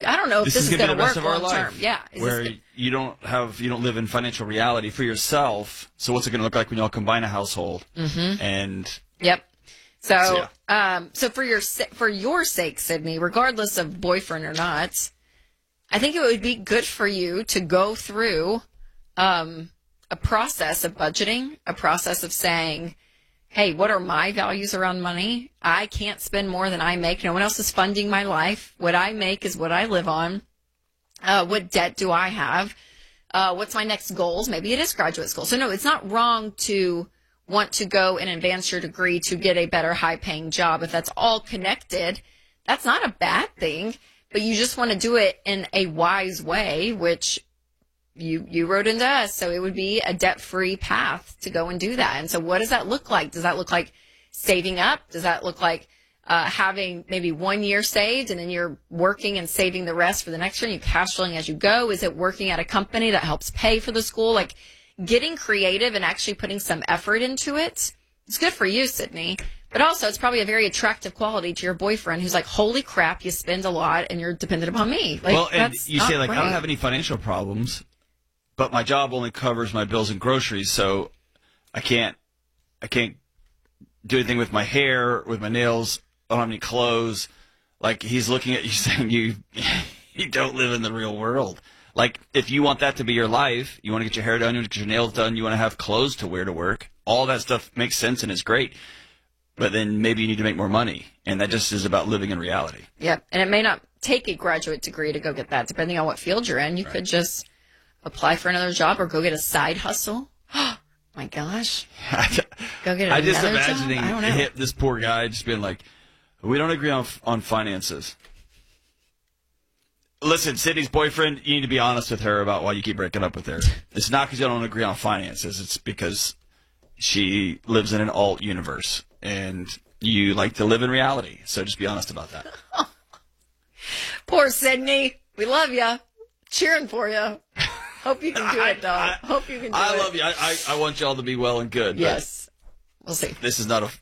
I don't know if this is going to work long term. Yeah. Where you don't live in financial reality for yourself. So what's it going to look like when you all combine a household? Mm-hmm. And yep. So for your sake, Sydney, regardless of boyfriend or not, I think it would be good for you to go through a process of budgeting, a process of saying, hey, what are my values around money? I can't spend more than I make. No one else is funding my life. What I make is what I live on. What debt do I have? What's my next goals? Maybe it is graduate school. So no, it's not wrong to want to go and advance your degree to get a better high-paying job. If that's all connected, that's not a bad thing, but you just want to do it in a wise way, which you wrote into us. So it would be a debt-free path to go and do that. And so what does that look like? Does that look like saving up? Does that look like having maybe 1 year saved and then you're working and saving the rest for the next year and you cash flowing as you go? Is it working at a company that helps pay for the school? Like getting creative and actually putting some effort into it. It's good for you, Sydney. But also it's probably a very attractive quality to your boyfriend who's like, holy crap, you spend a lot and you're dependent upon me. Like, well, and you say like, great. I don't have any financial problems, but my job only covers my bills and groceries, so I can't do anything with my hair, with my nails. I don't have any clothes. Like he's looking at you saying you don't live in the real world. Like if you want that to be your life, you want to get your hair done, you want to get your nails done, you want to have clothes to wear to work. All that stuff makes sense and is great. But then maybe you need to make more money, and that just is about living in reality. Yeah, and it may not take a graduate degree to go get that, depending on what field you're in. You could just apply for another job or go get a side hustle. Oh, my gosh. Go get another job. I just imagining this poor guy just being like, we don't agree on finances. Listen, Sydney's boyfriend, you need to be honest with her about why you keep breaking up with her. It's not because you don't agree on finances. It's because she lives in an alt universe, and you like to live in reality. So just be honest about that. Poor Sydney. We love you. Cheering for you. Hope you can do it, though. Hope you can do it. I love you. I want y'all to be well and good. Yes. We'll see. This is not a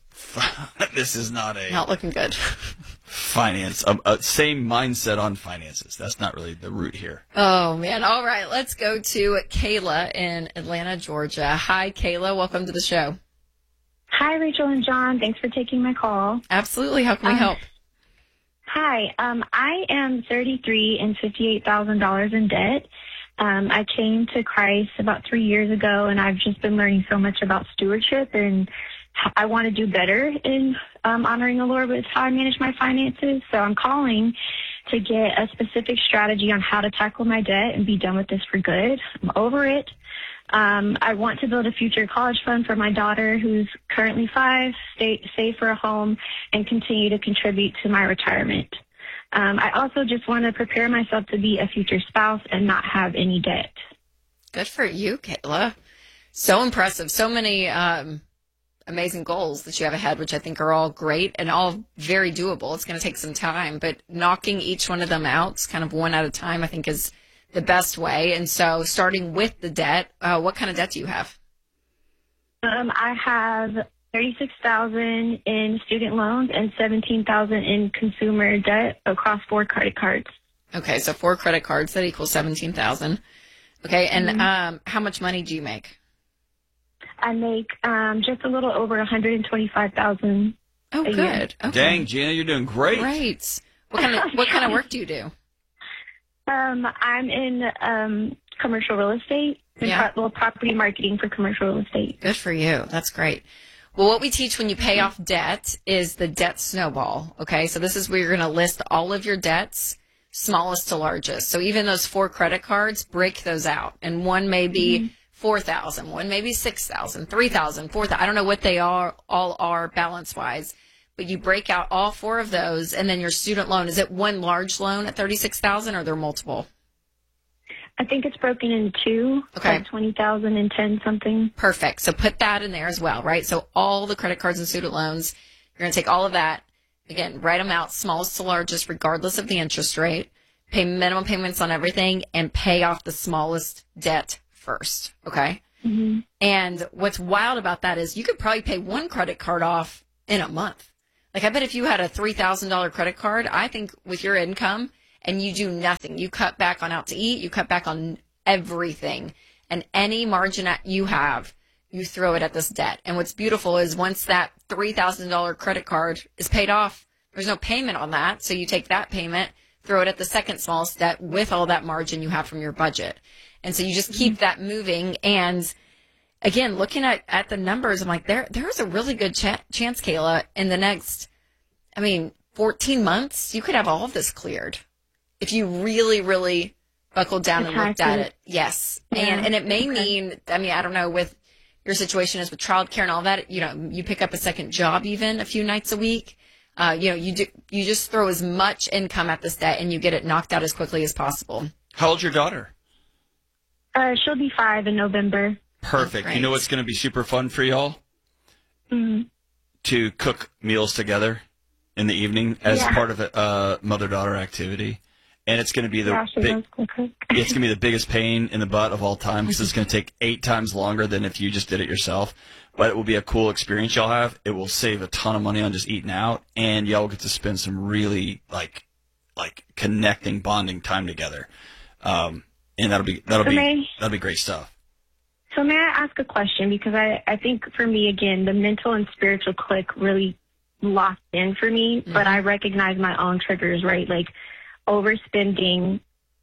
not looking good. Finance. Same mindset on finances. That's not really the root here. Oh, man. All right. Let's go to Kayla in Atlanta, Georgia. Hi, Kayla. Welcome to the show. Hi, Rachel and John. Thanks for taking my call. Absolutely. How can we help? Hi. I am 33 and $58,000 in debt. I came to Christ about 3 years ago, and I've just been learning so much about stewardship, and I want to do better in honoring the Lord with how I manage my finances. So I'm calling to get a specific strategy on how to tackle my debt and be done with this for good. I'm over it. I want to build a future college fund for my daughter, who's currently 5, save for a home, and continue to contribute to my retirement. I also just want to prepare myself to be a future spouse and not have any debt. Good for you, Kayla. So impressive. So many amazing goals that you have ahead, which I think are all great and all very doable. It's going to take some time, but knocking each one of them out, kind of one at a time, I think is the best way. And so starting with the debt, what kind of debt do you have? I have $36,000 in student loans and $17,000 in consumer debt across 4 credit cards. Okay, so 4 credit cards, that equals $17,000. Okay, and how much money do you make? I make just a little over $125,000. Oh, good. Year. Okay. Dang, Gina, you're doing great. Great. What kind of work do you do? I'm in commercial real estate and property marketing for commercial real estate. Good for you. That's great. Well, what we teach when you pay off debt is the debt snowball. Okay, so this is where you're going to list all of your debts, smallest to largest. So even those 4 credit cards, break those out. And one may be $4,000, one may be $6,000, $3,000, $4,000. I don't know what they all are balance-wise, but you break out all 4 of those, and then your student loan, is it one large loan at $36,000, or are there multiple? I think it's broken into 2, okay. Like $20,000 and 10 something. Perfect. So put that in there as well, right? So all the credit cards and student loans, you're going to take all of that, again, write them out, smallest to largest, regardless of the interest rate, pay minimum payments on everything, and pay off the smallest debt first, okay? Mm-hmm. And what's wild about that is you could probably pay one credit card off in a month. Like, I bet if you had a $3,000 credit card, I think with your income, and you do nothing. You cut back on out to eat, you cut back on everything, and any margin that you have, you throw it at this debt. And what's beautiful is once that $3,000 credit card is paid off, there's no payment on that. So you take that payment, throw it at the second smallest debt with all that margin you have from your budget. And so you just keep that moving. And again, looking at the numbers, I'm like, there's a really good chance, Kayla, in the next, 14 months, you could have all of this cleared if you really, really buckled down and looked at it. Yes. Yeah. And it may mean, I don't know, with your situation is with childcare and all that, you pick up a second job even a few nights a week. You just throw as much income at this debt and you get it knocked out as quickly as possible. How old's your daughter? She'll be 5 in November. Perfect. You know what's going to be super fun for y'all? Mm-hmm. To cook meals together in the evening as part of a mother-daughter activity. And it's going to be it's going to be the biggest pain in the butt of all time because it's going to take 8 times longer than if you just did it yourself. But it will be a cool experience y'all have. It will save a ton of money on just eating out, and y'all will get to spend some really like connecting, bonding time together. And that'll be great stuff. So may I ask a question? Because I think for me, again, the mental and spiritual click really locked in for me, but I recognize my own triggers, right? Like overspending,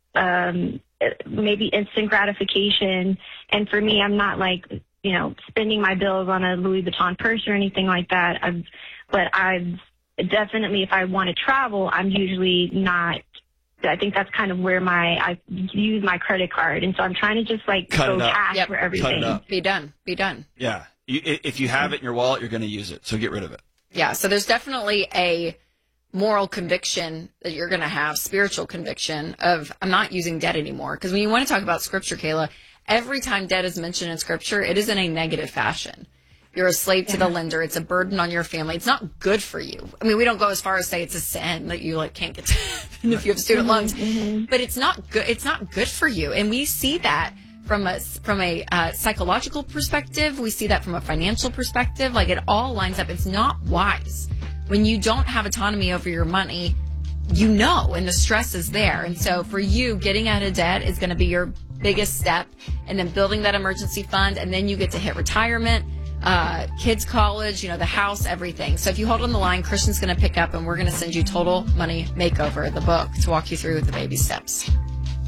maybe instant gratification. And for me, I'm not like, spending my bills on a Louis Vuitton purse or anything like that. But I've definitely, if I want to travel, I'm usually not. I think that's kind of where I use my credit card. And so I'm trying to just go cash for everything. Be done. Yeah. If you have it in your wallet, you're going to use it. So get rid of it. Yeah. So there's definitely a moral conviction that you're going to have, spiritual conviction of I'm not using debt anymore. Because when you want to talk about scripture, Kayla, every time debt is mentioned in scripture, it is in a negative fashion. You're a slave to the lender. It's a burden on your family. It's not good for you. We don't go as far as say it's a sin that you can't get to if you have student loans, but it's not good. It's not good for you. And we see that from a psychological perspective. We see that from a financial perspective. It all lines up. It's not wise when you don't have autonomy over your money, and the stress is there. And so for you, getting out of debt is going to be your biggest step, and then building that emergency fund. And then you get to hit retirement, kids' college, the house, everything. So if you hold on the line, Christian's going to pick up and we're going to send you Total Money Makeover, the book, to walk you through the baby steps.